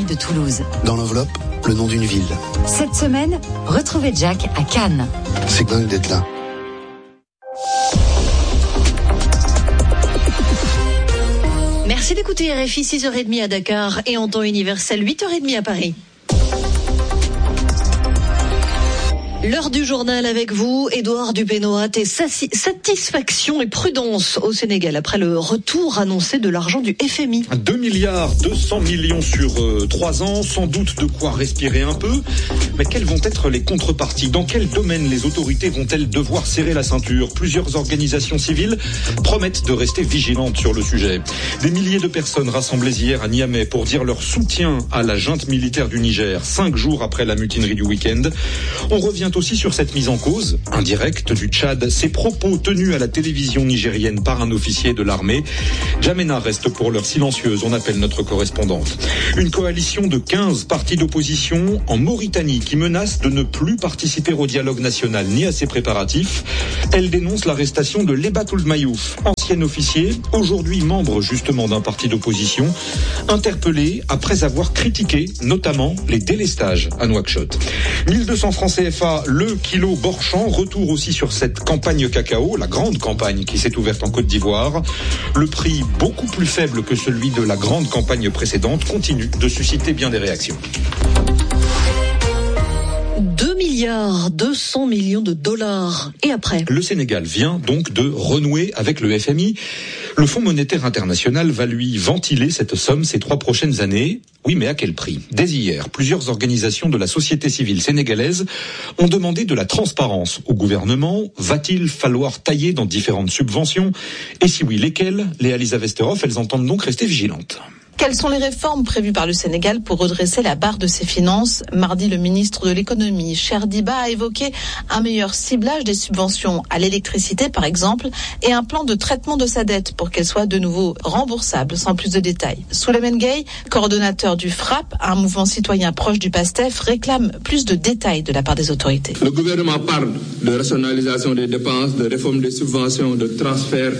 de Toulouse. Dans l'enveloppe, le nom d'une ville. Cette semaine, retrouvez Jack à Cannes. C'est dingue d'être là. Merci d'écouter RFI, 6h30 à Dakar et en temps universel 8h30 à Paris. L'heure du journal avec vous, Édouard Dupénoat, et satisfaction et prudence au Sénégal après le retour annoncé de l'argent du FMI. 2 milliards 200 millions sur 3 ans, sans doute de quoi respirer un peu. Mais quelles vont être les contreparties ? Dans quel domaine les autorités vont-elles devoir serrer la ceinture ? Plusieurs organisations civiles promettent de rester vigilantes sur le sujet. Des milliers de personnes rassemblées hier à Niamey pour dire leur soutien à la junte militaire du Niger, 5 jours après la mutinerie du week-end. On revient aussi sur cette mise en cause indirecte du Tchad, ces propos tenus à la télévision nigérienne par un officier de l'armée. N'Djamena reste pour l'heure silencieuse, on appelle notre correspondante. Une coalition de 15 partis d'opposition en Mauritanie qui menace de ne plus participer au dialogue national ni à ses préparatifs. Elle dénonce l'arrestation de Lebat Ould Mayouf, ancien officier, aujourd'hui membre justement d'un parti d'opposition, interpellé après avoir critiqué notamment les délestages à Nouakchott. 1200 francs CFA le kilo Borchamp, retour aussi sur cette campagne cacao, la grande campagne qui s'est ouverte en Côte d'Ivoire. Le prix beaucoup plus faible que celui de la grande campagne précédente continue de susciter bien des réactions. 2 milliards 200 millions de dollars. Et après ? Le Sénégal vient donc de renouer avec le FMI. Le Fonds monétaire international va lui ventiler cette somme ces 3 prochaines années. Oui, mais à quel prix ? Dès hier, plusieurs organisations de la société civile sénégalaise ont demandé de la transparence au gouvernement. Va-t-il falloir tailler dans différentes subventions ? Et si oui, lesquelles ? Léa Lisa Westerhoff, elles entendent donc rester vigilantes. Quelles sont les réformes prévues par le Sénégal pour redresser la barre de ses finances ? Mardi, le ministre de l'économie, Cheikh Diba, a évoqué un meilleur ciblage des subventions à l'électricité, par exemple, et un plan de traitement de sa dette pour qu'elle soit de nouveau remboursable, sans plus de détails. Souleymane Gueye, coordonnateur du FRAPP, un mouvement citoyen proche du PASTEF, réclame plus de détails de la part des autorités. Le gouvernement parle de rationalisation des dépenses, de réforme des subventions, de transferts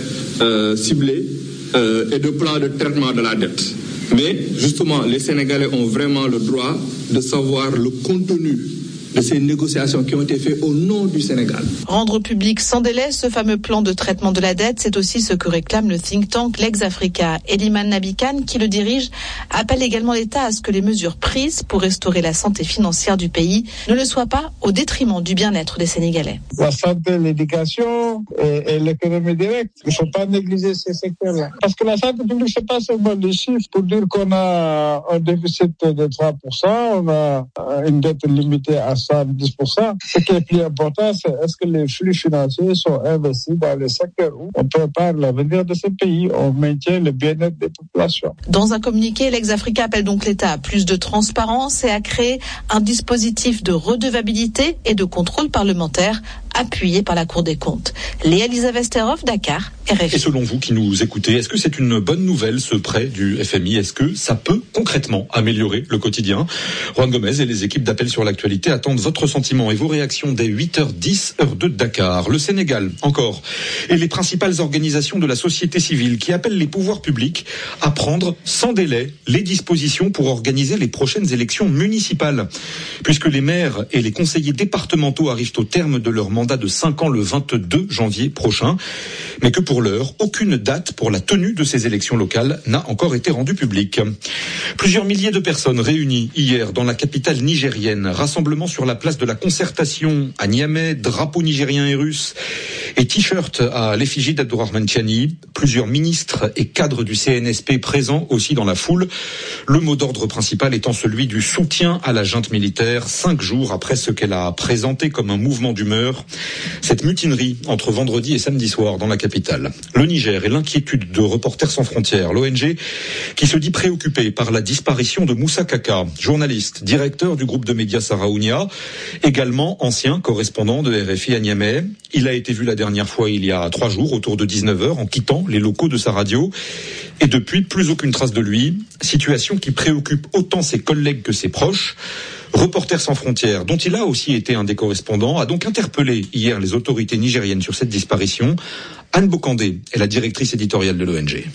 ciblés et de plan de traitement de la dette. Mais justement, les Sénégalais ont vraiment le droit de savoir le contenu de ces négociations qui ont été faites au nom du Sénégal. Rendre public sans délai ce fameux plan de traitement de la dette, c'est aussi ce que réclame le think tank Lex-Africa. Eliman Nabikan, qui le dirige, appelle également l'État à ce que les mesures prises pour restaurer la santé financière du pays ne le soient pas au détriment du bien-être des Sénégalais. La santé, l'éducation et l'économie directe, il ne faut pas négliger ces secteurs-là. Parce que la santé publique, ce n'est pas seulement des chiffres pour dire qu'on a un déficit de 3%, on a une dette limitée à 110%. Ce qui est plus important, c'est est-ce que les flux financiers sont investis dans les secteurs où on prépare l'avenir de ce pays, on maintient le bien-être des populations. Dans un communiqué, Lex-Africa appelle donc l'État à plus de transparence et à créer un dispositif de redevabilité et de contrôle parlementaire appuyé par la Cour des comptes. Léa Lisa Westerhoff, Dakar, RFI. Et selon vous qui nous écoutez, est-ce que c'est une bonne nouvelle ce prêt du FMI ? Est-ce que ça peut concrètement améliorer le quotidien ? Juan Gomez et les équipes d'Appel sur l'actualité attendent votre sentiment et vos réactions dès 8h10, heure de Dakar. Le Sénégal, encore, et les principales organisations de la société civile qui appellent les pouvoirs publics à prendre sans délai les dispositions pour organiser les prochaines élections municipales. Puisque les maires et les conseillers départementaux arrivent au terme de leur mandat de 5 ans le 22 janvier prochain, mais que pour l'heure, aucune date pour la tenue de ces élections locales n'a encore été rendue publique. Plusieurs milliers de personnes réunies hier dans la capitale nigérienne, rassemblement sur la place de la Concertation à Niamey, drapeau nigérien et russe et t-shirt à l'effigie d'Abdourahmane Tiani. Plusieurs ministres et cadres du CNSP présents aussi dans la foule. Le mot d'ordre principal étant celui du soutien à la junte militaire, 5 jours après ce qu'elle a présenté comme un mouvement d'humeur. Cette mutinerie entre vendredi et samedi soir dans la capitale. Le Niger et l'inquiétude de Reporters sans frontières, l'ONG qui se dit préoccupée par la disparition de Moussa Kaka, journaliste, directeur du groupe de médias Sahraounia, également ancien correspondant de RFI à Niamey. Il a été vu la dernière fois il y a 3 jours autour de 19h en quittant les locaux de sa radio. Et depuis, plus aucune trace de lui. Situation qui préoccupe autant ses collègues que ses proches. Reporters sans frontières, dont il a aussi été un des correspondants, a donc interpellé hier les autorités nigériennes sur cette disparition. Anne Bokandé est la directrice éditoriale de l'ONG.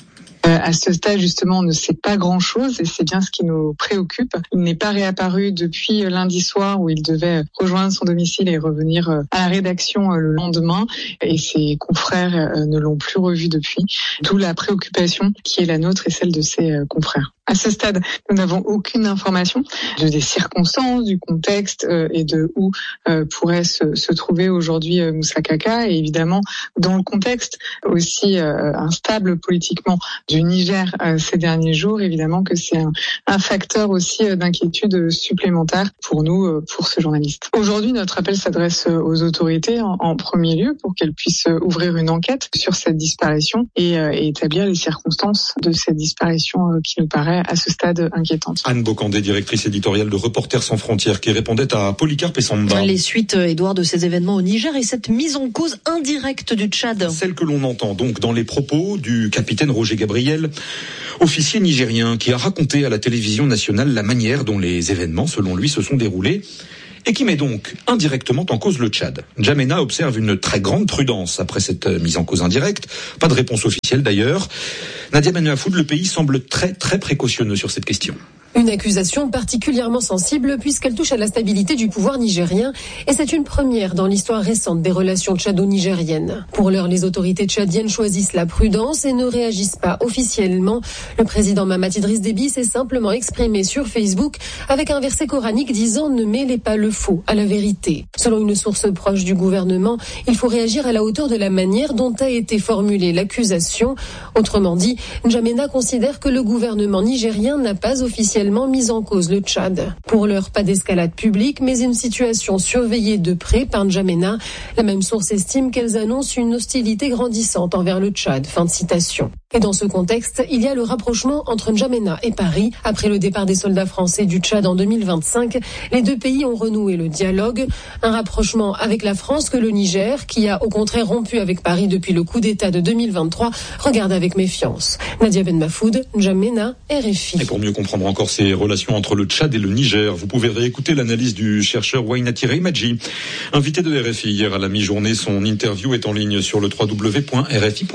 À ce stade, justement, on ne sait pas grand-chose et c'est bien ce qui nous préoccupe. Il n'est pas réapparu depuis lundi soir où il devait rejoindre son domicile et revenir à la rédaction le lendemain. Et ses confrères ne l'ont plus revu depuis. D'où la préoccupation qui est la nôtre et celle de ses confrères. À ce stade, nous n'avons aucune information des circonstances, du contexte et de où pourrait se trouver aujourd'hui Moussa Kaka. Et évidemment, dans le contexte aussi instable politiquement du Niger ces derniers jours, évidemment que c'est un facteur aussi d'inquiétude supplémentaire pour nous, pour ce journaliste. Aujourd'hui, notre appel s'adresse aux autorités en premier lieu pour qu'elles puissent ouvrir une enquête sur cette disparition et établir les circonstances de cette disparition qui nous paraît à ce stade inquiétante. Anne Bocandé, directrice éditoriale de Reporters sans frontières, qui répondait à Polycarpe Samba. Les suites, Édouard, de ces événements au Niger et cette mise en cause indirecte du Tchad. Celle que l'on entend donc dans les propos du capitaine Roger Gabriel, officier nigérien, qui a raconté à la télévision nationale la manière dont les événements, selon lui, se sont déroulés et qui met donc indirectement en cause le Tchad. N'Djamena observe une très grande prudence après cette mise en cause indirecte. Pas de réponse officielle d'ailleurs. Nadia Ben Mafoud, le pays semble très très précautionneux sur cette question. Une accusation particulièrement sensible puisqu'elle touche à la stabilité du pouvoir nigérien et c'est une première dans l'histoire récente des relations tchado-nigériennes. Pour l'heure, les autorités tchadiennes choisissent la prudence et ne réagissent pas officiellement. Le président Mahamat Idriss Déby s'est simplement exprimé sur Facebook avec un verset coranique disant « Ne mêlez pas le faux à la vérité ». Selon une source proche du gouvernement, il faut réagir à la hauteur de la manière dont a été formulée l'accusation. Autrement dit, N'Djamena considère que le gouvernement nigérien n'a pas officiellement mis en cause le Tchad. Pour l'heure, pas d'escalade publique, mais une situation surveillée de près par N'Djamena. La même source estime qu'elles annoncent une hostilité grandissante envers le Tchad. Fin de citation. Et dans ce contexte, il y a le rapprochement entre N'Djamena et Paris. Après le départ des soldats français du Tchad en 2025, les deux pays ont renoué le dialogue. Un rapprochement avec la France que le Niger, qui a au contraire rompu avec Paris depuis le coup d'État de 2023, regarde avec méfiance. Nadia Ben Mafoud, N'Djamena, RFI. Et pour mieux comprendre encore ces relations entre le Tchad et le Niger, vous pouvez réécouter l'analyse du chercheur Wainati Reimadji, invité de RFI hier à la mi-journée. Son interview est en ligne sur le www.rfi.fr.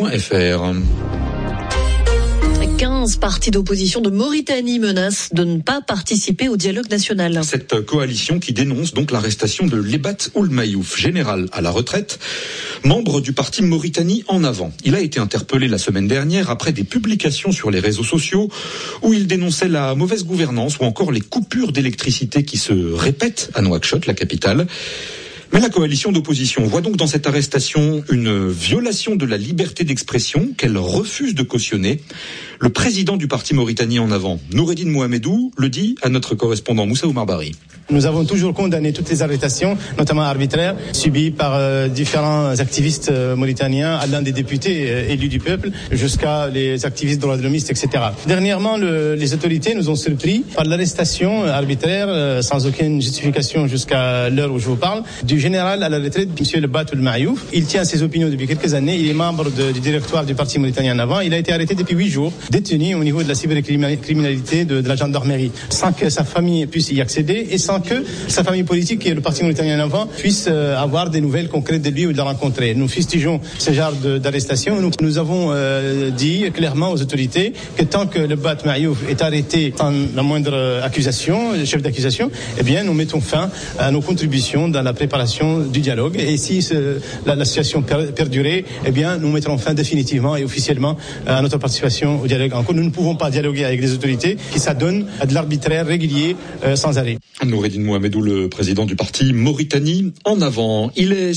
15 partis d'opposition de Mauritanie menacent de ne pas participer au dialogue national. Cette coalition qui dénonce donc l'arrestation de Lebat Oulmayouf, général à la retraite, membre du parti Mauritanie en avant. Il a été interpellé la semaine dernière après des publications sur les réseaux sociaux où il dénonçait la mauvaise gouvernance ou encore les coupures d'électricité qui se répètent à Nouakchott, la capitale. Mais la coalition d'opposition voit donc dans cette arrestation une violation de la liberté d'expression qu'elle refuse de cautionner. Le président du parti Mauritanie en avant, Noureddine Mohamedou, le dit à notre correspondant Moussa Oumar Bari. Nous avons toujours condamné toutes les arrestations, notamment arbitraires, subies par différents activistes mauritaniens, allant des députés élus du peuple jusqu'à les activistes droits-de-l'hommistes, etc. Dernièrement, les autorités nous ont surpris par l'arrestation arbitraire, sans aucune justification jusqu'à l'heure où je vous parle, du général à la retraite, M. Lebat Oulmayouf. Il tient ses opinions depuis quelques années. Il est membre du directoire du parti Mauritanien en avant. Il a été arrêté depuis 8 jours, détenu au niveau de la cybercriminalité de la gendarmerie, sans que sa famille puisse y accéder et sans que sa famille politique et le parti Mauritanien en avant puissent avoir des nouvelles concrètes de lui ou de le rencontrer. Nous fustigeons ce genre d'arrestation. Nous avons dit clairement aux autorités que tant que Lebat Oulmayouf est arrêté sans la moindre accusation, chef d'accusation, eh bien nous mettons fin à nos contributions dans la préparation du dialogue. Et si la situation perdurait, eh bien nous mettrons fin définitivement et officiellement à notre participation au dialogue. Encore, nous ne pouvons pas dialoguer avec des autorités qui s'adonnent à de l'arbitraire régulier sans arrêt. Noureddine Mohamedou, le président du parti Mauritanie en avant. Il est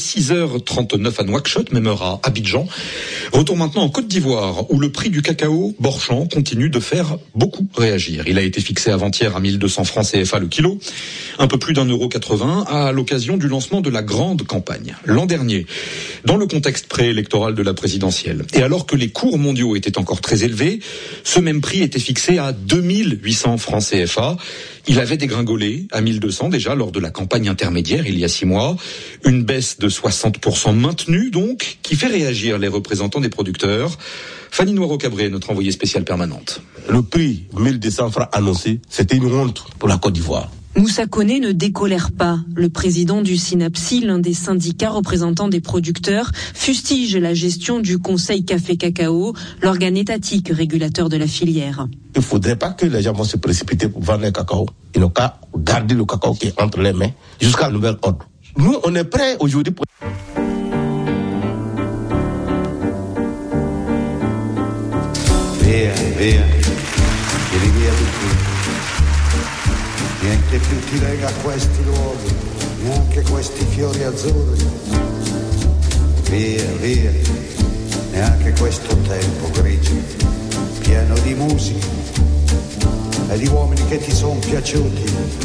6h39 à Nouakchott, même heure à Abidjan. Retour maintenant en Côte d'Ivoire, où le prix du cacao Borchamp continue de faire beaucoup réagir. Il a été fixé avant-hier à 1200 francs CFA le kilo, un peu plus d'1,80 € à l'occasion du lancement de la grande campagne. L'an dernier, dans le contexte préélectoral de la présidentielle, et alors que les cours mondiaux étaient encore très élevés, ce même prix était fixé à 2800 francs CFA. Il avait dégringolé à 1200 déjà lors de la campagne intermédiaire il y a 6 mois. Une baisse de 60% maintenue donc, qui fait réagir les représentants des producteurs. Fanny Noiro-Cabré, notre envoyée spéciale permanente. Le prix 1200 francs annoncé, c'était une honte pour la Côte d'Ivoire. Moussa Koné ne décolère pas. Le président du SYNAPSI, l'un des syndicats représentants des producteurs, fustige la gestion du Conseil Café-Cacao, l'organe étatique régulateur de la filière. Il ne faudrait pas que les gens vont se précipiter pour vendre le cacao. Ils n'ont qu'à garder le cacao qui est entre les mains jusqu'à nouvel ordre. Nous, on est prêts aujourd'hui pour... Via, via, tiri via di qui. Niente più ti lega a questi luoghi, neanche questi fiori azzurri. Via, via, neanche questo tempo grigio, pieno di musica e di uomini che ti sono piaciuti.